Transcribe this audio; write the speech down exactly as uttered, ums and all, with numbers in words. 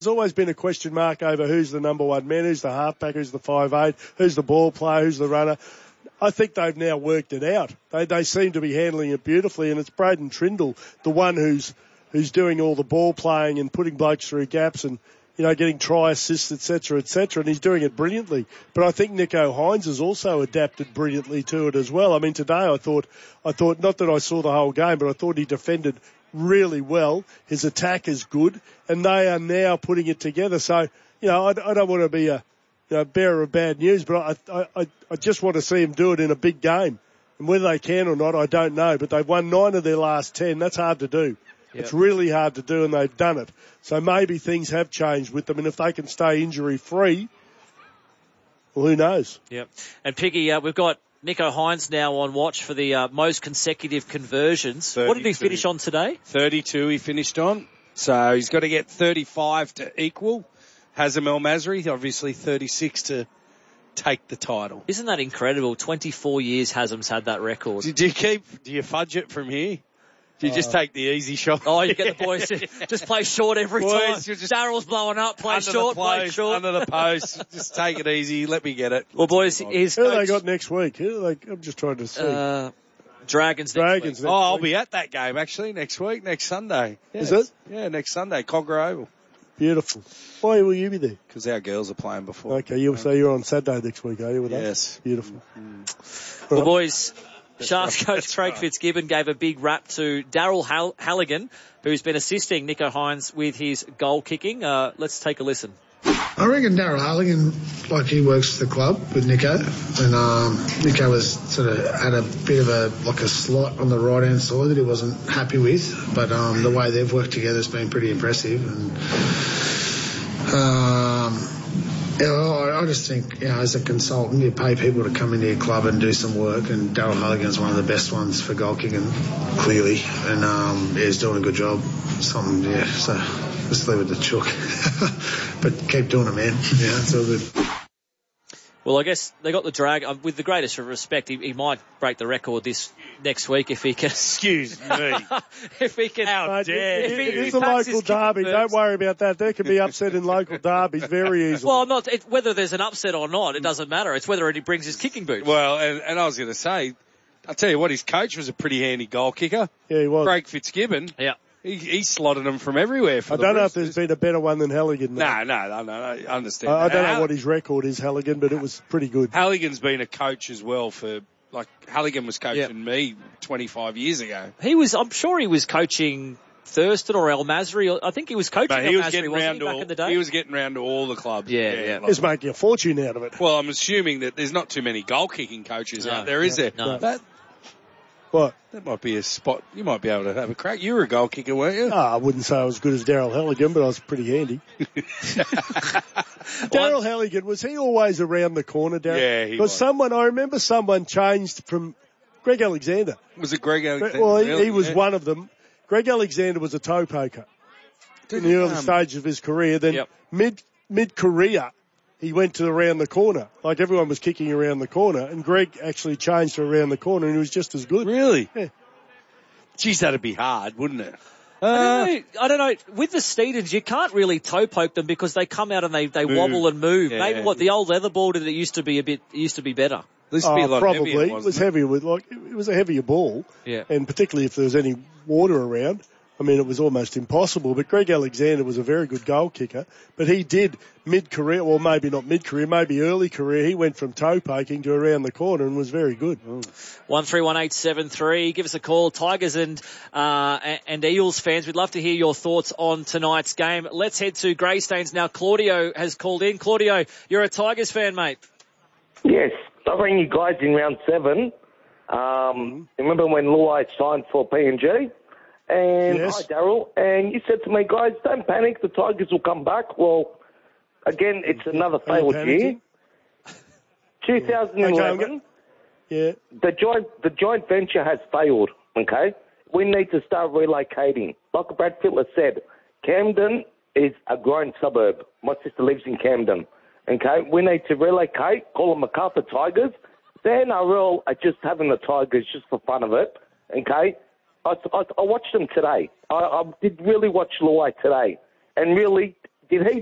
There's always been a question mark over who's the number one man, who's the halfback, who's the five eight, who's the ball player, who's the runner. I think they've now worked it out. They they seem to be handling it beautifully, and it's Braden Trindle, the one who's who's doing all the ball playing and putting blokes through gaps and, you know, getting try assists, et cetera, et cetera, and he's doing it brilliantly. But I think Nicho Hynes has also adapted brilliantly to it as well. I mean, today I thought, I thought, not that I saw the whole game, but I thought he defended really well. His attack is good, and they are now putting it together. So, you know, I, I don't want to be a, you know, bearer of bad news, but I, I, I just want to see him do it in a big game. And whether they can or not, I don't know. But they've won nine of their last ten. That's hard to do. Yep. It's really hard to do, and they've done it. So maybe things have changed with them, and if they can stay injury-free, well, who knows? Yep. And Piggy, uh, we've got Nicho Hynes now on watch for the uh, most consecutive conversions. thirty-two. What did he finish on today? thirty-two he finished on. So he's got to get thirty-five to equal Hazem El Masri, obviously thirty-six to take the title. Isn't that incredible? twenty-four years Hazem's had that record. Do you keep, do you fudge it from here? Do you uh, just take the easy shot? Oh, you get the boys to just play short every boys, time. Just Darryl's blowing up, play short, post, play short. Under the post. Just take it easy. Let me get it. Well, boys, his Who coach, have they got next week? Who they, I'm just trying to see. Uh, Dragons next Dragons week. next oh, I'll week. be at that game, actually, next week, next Sunday. Yeah, Is it? Yeah, next Sunday, Cogra Oval. Beautiful. Why will you be there? Because our girls are playing before. Okay, you, so you're on Saturday next week, are you, with us? Yes. Beautiful. Mm-hmm. Well, boys, Sharks coach Craig Fitzgibbon gave a big rap to Daryl Hall- Halligan, who's been assisting Nicho Hynes with his goal kicking. Uh, let's take a listen. I reckon Daryl Halligan, like he works for the club with Nicho, and um, Nicho was sort of had a bit of a like a slot on the right hand side that he wasn't happy with, but um, the way they've worked together has been pretty impressive. And um, you know, I, I just think, you know, as a consultant, you pay people to come into your club and do some work, and Daryl Halligan's one of the best ones for goal kicking, clearly, and um, yeah, he's doing a good job. Something, yeah, so just leave it to Chook. But keep doing it, man. Yeah, it's all good. Well, I guess they got the drag. Uh, with the greatest of respect, he, he might break the record this next week if he can. Excuse me. if he can. How Mate, dare it, you. it is a local derby. Don't worry about that. There can be upset in local derbies very easily. Well, not it, whether there's an upset or not. It doesn't matter. It's whether he brings his kicking boots. Well, and, and I was going to say, I'll tell you what, his coach was a pretty handy goal kicker. Yeah, he was. Craig Fitzgibbon. Yeah. He, he slotted them from everywhere for I the don't know Roosters. if there's been a better one than Halligan. No, no, no, no, I understand. I, I don't Hall- know what his record is, Halligan, but it was pretty good. Halligan's been a coach as well for, like, Halligan was coaching Yep. me twenty-five years ago. He was, I'm sure he was coaching Thurston or El Masri. I think he was coaching But El he was Masri, getting wasn't round he, to back all, in the day? he was getting round to all the clubs. Yeah, yeah. like- He's making a fortune out of it. well, I'm assuming that there's not too many goal kicking coaches No, out there, is there? no. That, What? that might be a spot. You might be able to have a crack. You were a goal kicker, weren't you? Oh, I wouldn't say I was as good as Daryl Halligan, but I was pretty handy. Daryl Halligan, was he always around the corner, Daryl? Yeah, he Because was. someone, I remember someone changed from Greg Alexander. Was it Greg Alexander? Well, he, Really? he was Yeah. one of them. Greg Alexander was a toe poker in the early um, stages of his career. Then Yep. mid mid career, he went to around the corner. Like everyone was kicking around the corner, and Greg actually changed to around the corner, and he was just as good. Really? Yeah. Geez, that'd be hard, wouldn't it? I don't know. I don't know. With the Steedens, you can't really toe poke them because they come out and they, they Move. wobble and move. Yeah. Maybe what the old leather ball did it used to be a bit used to be better. At least it'd be a Oh, lot probably heavier, it was wasn't it? heavier with like it was a heavier ball, Yeah. and particularly if there was any water around. I mean, it was almost impossible. But Greg Alexander was a very good goal kicker. But he did mid-career, well, maybe not mid-career, maybe early career. He went from toe poking to around the corner and was very good. One three one eight seven three. Give us a call, Tigers and uh, and Eels fans. We'd love to hear your thoughts on tonight's game. Let's head to Greystanes now. Claudio has called in. Claudio, you're a Tigers fan, mate. Yes, I rang you guys in round seven. Um, remember when Luai signed for P N G? And Yes. hi, Daryl. And you said to me, guys, don't panic. The Tigers will come back. Well, again, it's another Are you failed year. panicking? twenty eleven, Yeah. the joint the joint venture has failed. Okay, we need to start relocating. Like Brad Fittler said, Camden is a growing suburb. My sister lives in Camden. Okay, we need to relocate. Call them MacArthur Tigers. The N R L are just having the Tigers just for fun of it. Okay, I, I, I watched them today. I, I did really watch Luai today, and really Did he